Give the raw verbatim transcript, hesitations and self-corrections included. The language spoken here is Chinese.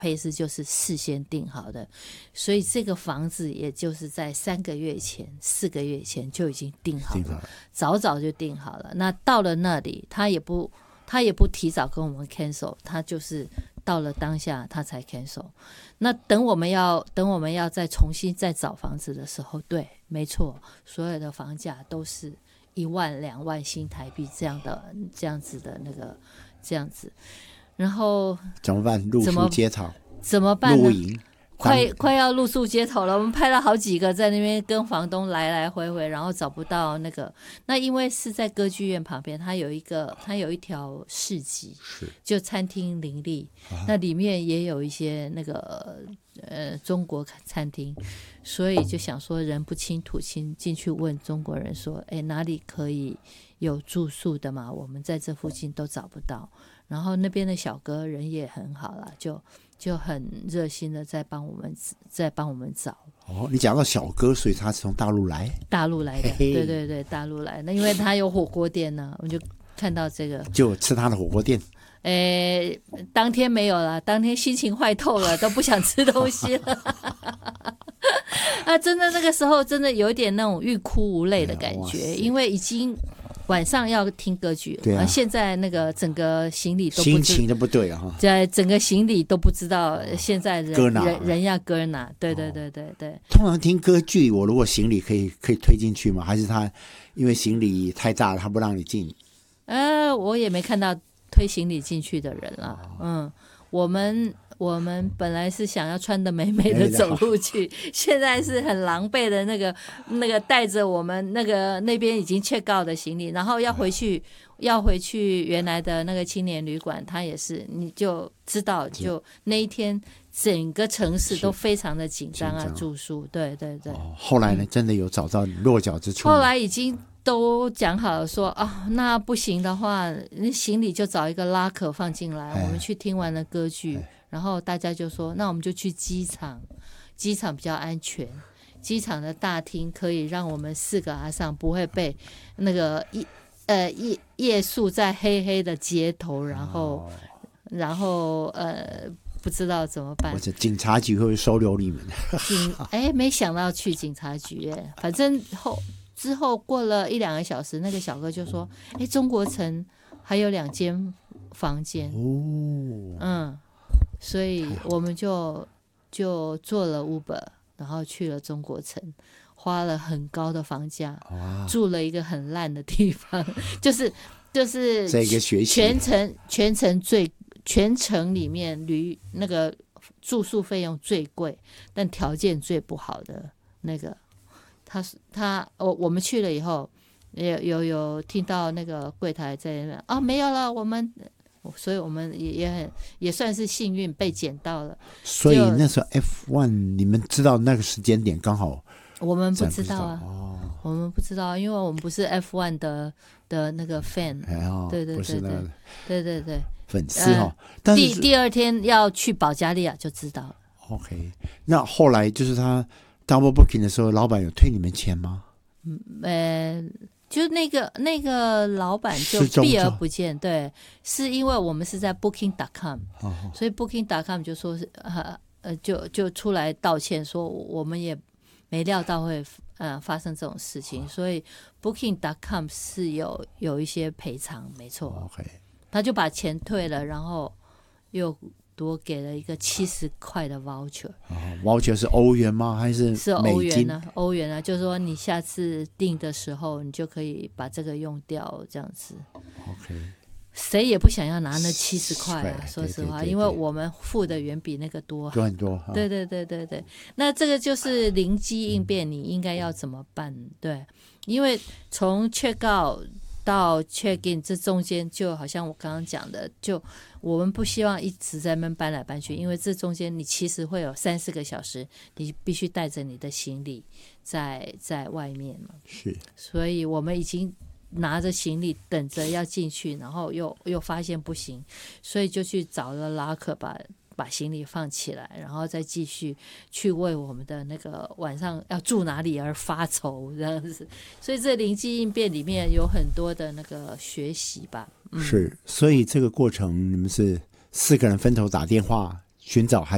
配置就是事先定好的，所以这个房子也就是在三个月前四个月前就已经定好了，了早早就定好了。那到了那里他也不他也不提早跟我们 cancel， 他就是到了当下他才 cancel。 那等我们要等我们要再重新再找房子的时候，对，没错，所有的房价都是一万两万新台币这样的这样子的那个这样子。然后怎么办？露宿街头怎么办呢？ 露营快快要露宿街头了，我们拍了好几个在那边跟房东来来回回，然后找不到那个。那因为是在歌剧院旁边，它有一个它有一条市集，就餐厅林立，啊、那里面也有一些那个呃中国餐厅，所以就想说人不亲土亲，进去问中国人说，哎，哪里可以有住宿的嘛？我们在这附近都找不到。然后那边的小哥人也很好啦，就就很热心的在帮我们在帮我们找。 哦，你讲到小哥，所以他是从大陆来？ 大陆来的，嘿嘿对对对，大陆来的，因为他有火锅店呢、啊，我们就看到这个， 就吃他的火锅店。 诶，当天没有了，当天心情坏透了，都不想吃东西了。啊，真的那个时候真的有点那种欲哭无泪的感觉，因为已经。晚上要听歌剧，对啊，现在那个整个行李都不心情都不对啊， 在整个行李都不知道现在人人人要搁哪，对对对对对。 通常听歌剧，我如果行李可以可以推进去吗？还是他因为行李太大了，他不让你进？ 呃，我也没看到推行李进去的人了。哦、嗯，我们。我们本来是想要穿得美美的走路去，现在是很狼狈的那个那个带着我们那个那边已经 check out 的行李，然后要回去要回去原来的那个青年旅馆，他也是你就知道，就那一天整个城市都非常的紧张啊，住宿，对对对、哦。 后来呢，真的有找到落脚之处？ 后来已经都讲好了说啊，那不行的话，那行李就找一个拉可放进来，我们去听完了歌剧。然后大家就说，那我们就去机场，机场比较安全，机场的大厅可以让我们四个阿桑不会被那个呃夜夜宿在黑黑的街头，然后、哦、然后呃不知道怎么办。 或者警察局会收留你们？ 警哎，没想到去警察局哎，反正后之后过了一两个小时，那个小哥就说，哎，中国城还有两间房间哦，嗯。所以我们就就坐了 Uber， 然后去了中国城，花了很高的房价，住了一个很烂的地方，就是就是这个学习全程全程最全程里面旅那个住宿费用最贵，但条件最不好的那个，他他我我们去了以后，有有有听到那个柜台在那边啊，没有了，我们。所以我们也也很也算是幸运被捡到了。 所以那时候 F 一 你们知道那个时间点刚好？ 我们不知道啊，哦、我们不知道，因为我们不是 F 一 的的那个 fan，、哎哦、对对对对对对对粉丝哈、哦。 呃、第第二天要去保加利亚就知道了。 OK， 那后来就是他 double booking 的时候，老板有退你们钱吗？ 嗯，呃。就那个那个老板就避而不见，对，是因为我们是在 booking dot com，、哦、所以 booking dot com 就说是呃呃就就出来道歉说我们也没料到会呃发生这种事情，哦、所以 booking dot com 是有有一些赔偿，没错、哦、，OK， 他就把钱退了，然后又多给了一个七十块的 voucher、 哦、voucher 是欧元吗？还是是欧元呢？欧元啊，就是说你下次订的时候，你就可以把这个用掉，这样子。 OK， 谁也不想要拿那七十块啊，说实话，因为我们付的远比那个多， 多很多。 对对对对对，那这个就是灵机应变，你应该要怎么办？对，因为从 check out 到 check in 这中间，就好像我刚刚讲的，就我们不希望一直在那边搬来搬去，因为这中间你其实会有三四个小时，你必须带着你的行李在在外面嘛。 是， 所以我们已经拿着行李等着要进去，然后又又发现不行，所以就去找了拉克把把行李放起来，然后再继续去为我们的那个晚上要住哪里而发愁这样子。所以这灵机应变里面有很多的那个学习吧。嗯、 是，所以这个过程你们是四个人分头打电话寻找，还